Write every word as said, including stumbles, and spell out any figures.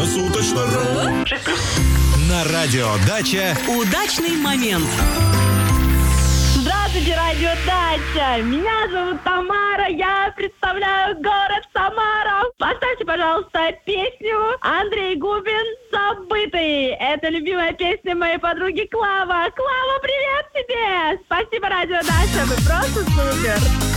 Круглосуточно.ру. На радио «Дача» удачный момент. Здравствуйте, радио «Дача». Меня зовут Тамара, я представляю город Самара. Поставьте, пожалуйста, песню Андрей Губин «Забытый». Это любимая песня моей подруги Клава. Клава, привет тебе! Спасибо, радио «Дача», вы просто супер!